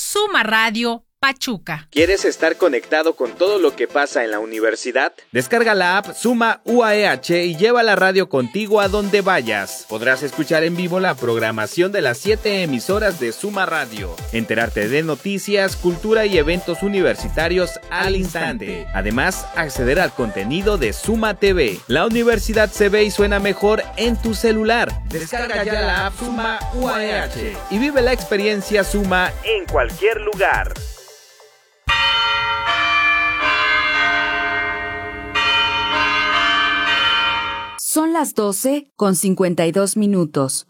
Suma Radio Pachuca. ¿Quieres estar conectado con todo lo que pasa en la universidad? Descarga la app Suma UAEH y lleva la radio contigo a donde vayas. Podrás escuchar en vivo la programación de las 7 emisoras de Suma Radio, enterarte de noticias, cultura y eventos universitarios al instante. Además, acceder al contenido de Suma TV. La universidad se ve y suena mejor en tu celular. Descarga ya la app Suma UAEH y vive la experiencia Suma En cualquier lugar. Son las 12:52.